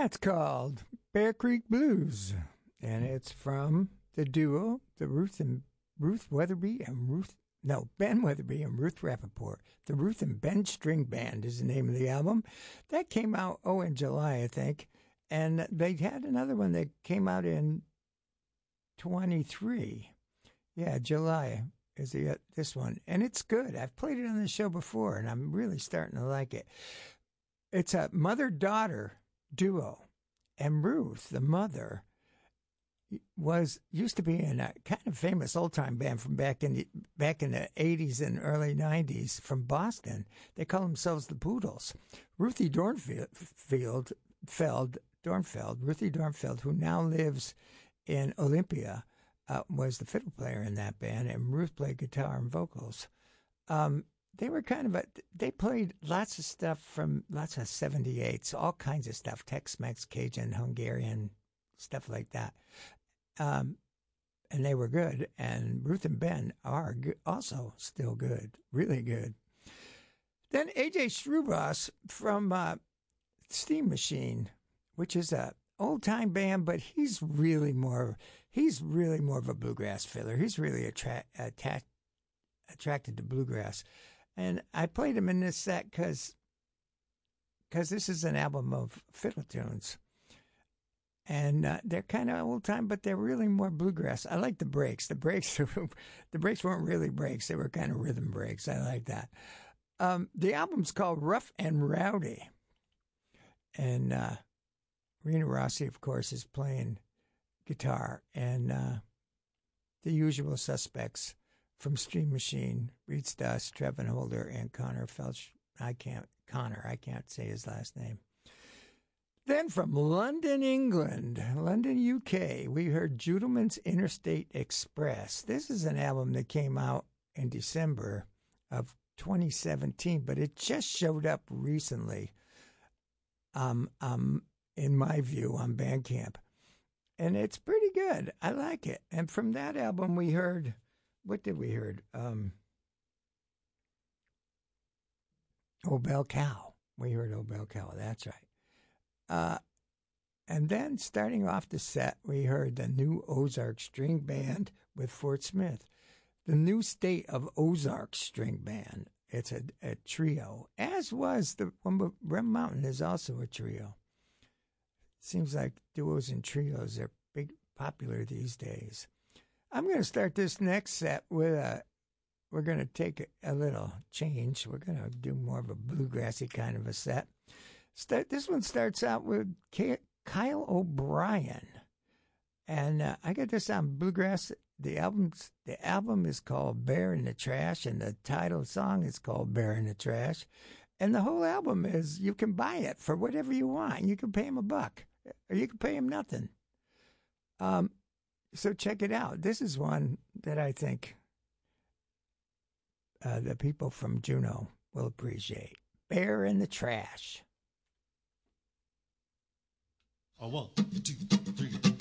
That's called Bear Creek Blues, and it's from the duo, Ben Weatherby and Ruth Rappaport. The Ruth and Ben String Band is the name of the album. That came out, in July, I think. And they had another one that came out in 23. Yeah, July is this one. And it's good. I've played it on the show before, and I'm really starting to like it. It's a mother-daughter duo. And Ruth, the mother, used to be in a kind of famous old-time band from back in the 80s and early 90s from Boston. They call themselves the Poodles. Ruthie Dornfeld, who now lives in Olympia, was the fiddle player in that band, and Ruth played guitar and vocals. They were they played lots of stuff from lots of 78s, all kinds of stuff, Tex-Mex, Cajun, Hungarian, stuff like that. And they were good, and Ruth and Ben are also still good, really good. Then A.J. Strubos from Steam Machine, which is a old-time band, but he's really more of a bluegrass fiddler. He's really attracted to bluegrass. And I played him in this set because this is an album of fiddle tunes. And they're kind of old time, but they're really more bluegrass. I like the breaks. The breaks weren't really breaks. They were kind of rhythm breaks. I like that. The album's called Rough and Rowdy. And Rena Rossi, of course, is playing guitar. And the usual suspects from Steam Machine, Reed Stuss, Trevin Holder, and Connor Felch. I can't say his last name. Then from London, England, London, UK, we heard Judelman's Interstate Express. This is an album that came out in December of 2017, but it just showed up recently, in my view, on Bandcamp. And it's pretty good. I like it. And from that album, we heard, what did we hear? Oh Bell Cow. We heard Oh Bell Cow, that's right. And then starting off the set, we heard the New Ozark String Band with Fort Smith. The New State of Ozark String Band. It's a trio, as was the one with Rum Mountain is also a trio. Seems like duos and trios are popular these days. I'm going to start this next set with we're going to take a little change. We're going to do more of a bluegrassy kind of a set. This one starts out with Kyle O'Brien, and I got this on Bluegrass. The album is called Bear in the Trash, and the title song is called Bear in the Trash. And the whole album is, you can buy it for whatever you want. You can pay him $1, or you can pay him nothing. So check it out. This is one that I think the people from Juneau will appreciate. Bear in the Trash. Oh, 1, 2, 3.